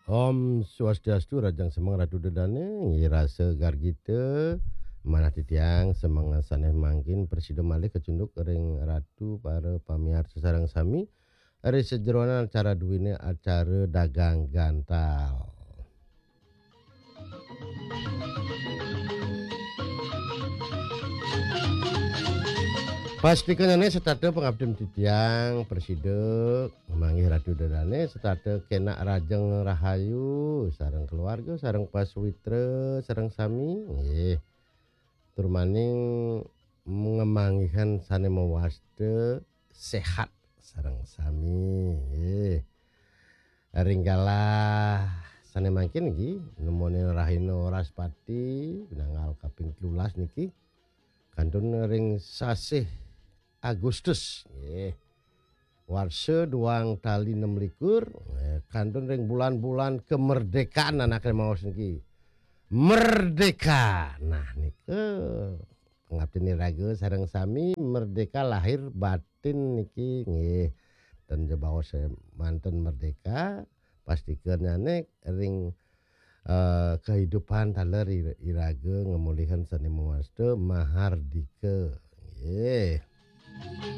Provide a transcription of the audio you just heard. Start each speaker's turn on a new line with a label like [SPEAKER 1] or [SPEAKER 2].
[SPEAKER 1] Om Swastiastu Rajang Semang Ratu Dedane ngirase gargite manah titiang semang saneh mangkin presiden malih kecunduk ring ratu para pamiar sesarang sami ari sejeroan acara duwine acara dagang gantal. Pastikanane setate pengabden titiang presiden manggih ratu dedane setate kena rajeng rahayu sareng keluarga sareng pasuwitra sareng sami nggih. Tur maning mengemanggihan sane mawaste sehat sareng sami nggih. Ringgalah sane mangkin niki nemoni rahina Raspati pinanggal kaping 13 niki kantun ring sasih Agustus nggih. Warse duang tali 26 kantun ring bulan-bulan kemerdekaan anake maos niki. Merdeka. Nah nike pengabdi niraga sareng sami merdeka lahir batin niki nggih. Dan jebaos manten merdeka pastikeunane ring kehidupan taler iraga ngemulihan seni mawaste mahardika nggih.